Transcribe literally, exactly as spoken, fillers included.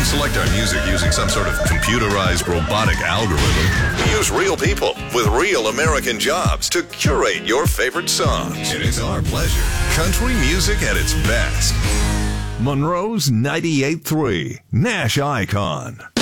select our music using some sort of computerized robotic algorithm. We use real people with real American jobs to curate your favorite songs. And it's our pleasure. Country music at its best. Monroe's ninety-eight point three, Nash Icon.